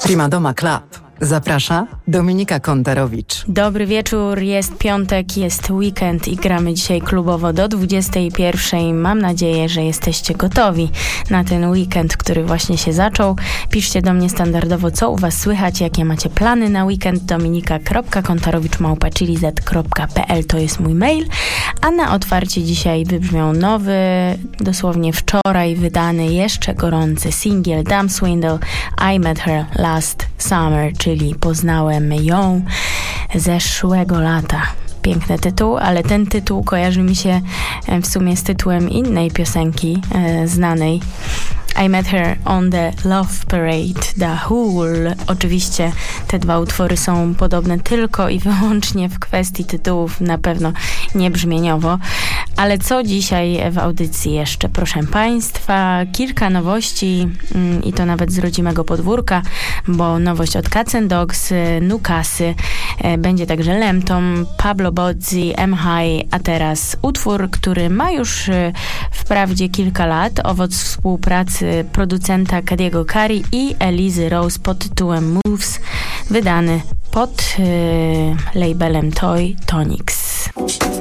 Prima Doma Club. Zaprasza Dominika Kontarowicz. Dobry wieczór, jest piątek, jest weekend i gramy dzisiaj klubowo do 21:00. Mam nadzieję, że jesteście gotowi na ten weekend, który właśnie się zaczął. Piszcie do mnie standardowo, co u was słychać, jakie macie plany na weekend. dominika.kontarowicz@chiliz.pl to jest mój mail. A na otwarcie dzisiaj wybrzmiał nowy, dosłownie wczoraj wydany, jeszcze gorący singiel Dam Swindle, I Met Her Last Summer, czyli Poznałem ją zeszłego lata. Piękny tytuł, ale ten tytuł kojarzy mi się w sumie z tytułem innej piosenki znanej. I Met Her on the Love Parade, The Whole. Oczywiście te dwa utwory są podobne tylko i wyłącznie w kwestii tytułów, na pewno nie brzmieniowo. Ale co dzisiaj w audycji jeszcze? Proszę Państwa, kilka nowości i to nawet z rodzimego podwórka, bo nowość od Cats and Dogs, Nukasy, będzie także Lemtom, Pablo Bozzi, M-High, a teraz utwór, który ma już wprawdzie kilka lat, owoc współpracy producenta Kadiego Kari i Elizy Rose pod tytułem Moves, wydany pod labelem Toy Tonics.